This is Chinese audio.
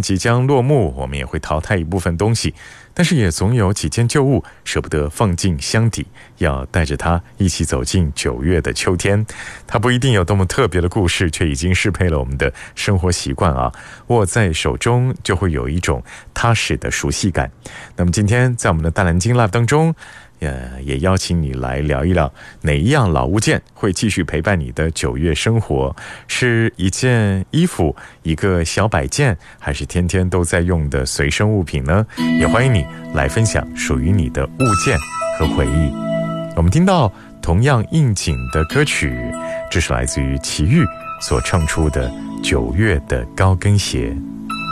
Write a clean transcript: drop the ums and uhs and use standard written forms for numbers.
即将落幕，我们也会淘汰一部分东西，但是也总有几件旧物舍不得放进箱底，要带着它一起走进9月的秋天。它不一定有多么特别的故事，却已经适配了我们的生活习惯啊，握在手中就会有一种踏实的熟悉感。那么今天在我们的大蓝鲸 Live 当中，也邀请你来聊一聊哪一样老物件会继续陪伴你的9月生活，是一件衣服，一个小摆件，还是天天都在用的随身物品呢？也欢迎你来分享属于你的物件和回忆。我们听到同样应景的歌曲，这是来自于齐豫所唱出的9月的高跟鞋。